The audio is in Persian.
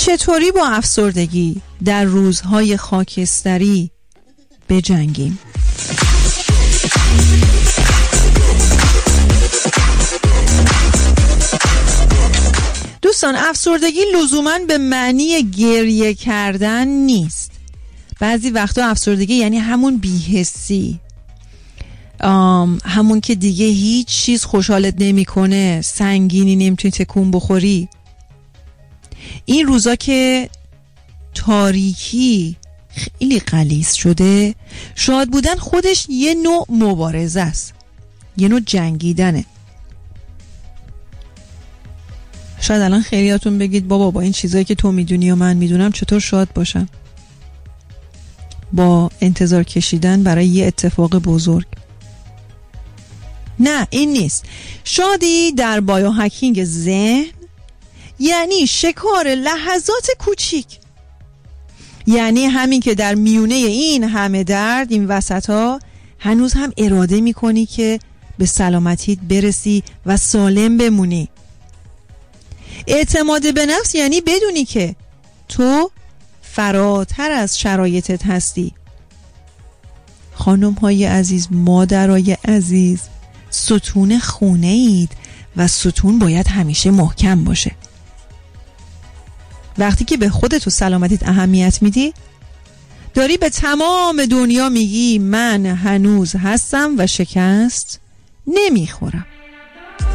چطوری با افسردگی در روزهای خاکستری بجنگیم؟ دوستان، افسردگی لزوماً به معنی گریه کردن نیست. بعضی وقتا افسردگی یعنی همون بی‌حسی، همون که دیگه هیچ چیز خوشحالت نمی‌کنه، سنگینی نمیتونی تکون بخوری. این روزا که تاریکی خیلی غلیظ شده، شاد بودن خودش یه نوع مبارزه است، یه نوع جنگیدنه. شاید الان خیلیاتون بگید بابا با این چیزایی که تو میدونی و من میدونم چطور شاد باشم؟ با انتظار کشیدن برای یه اتفاق بزرگ. نه، این نیست. شادی در بایوهکینگ ذهن یعنی شکار لحظات کوچیک، یعنی همین که در میونه این همه درد، این وسطا هنوز هم اراده میکنی که به سلامتیت برسی و سالم بمونی. اعتماد به نفس یعنی بدونی که تو فراتر از شرایطت هستی. خانم های عزیز، مادرای عزیز، ستون خونه اید و ستون باید همیشه محکم باشه. وقتی که به خودت و سلامتیت اهمیت میدی، داری به تمام دنیا میگی من هنوز هستم و شکست نمیخورم.